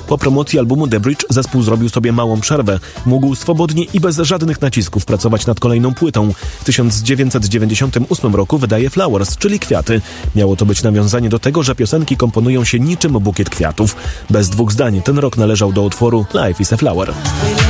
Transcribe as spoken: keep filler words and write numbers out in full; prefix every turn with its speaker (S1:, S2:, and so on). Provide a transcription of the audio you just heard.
S1: Po promocji albumu The Bridge zespół zrobił sobie małą przerwę. Mógł swobodnie i bez żadnych nacisków pracować nad kolejną płytą. W tysiąc dziewięćset dziewięćdziesiątym ósmym roku wydaje Flowers, czyli Kwiaty. Miało to być nawiązanie do tego, że piosenki komponują się niczym bukiet kwiatów. Bez dwóch zdań ten rok należał do utworu Life is a Flower.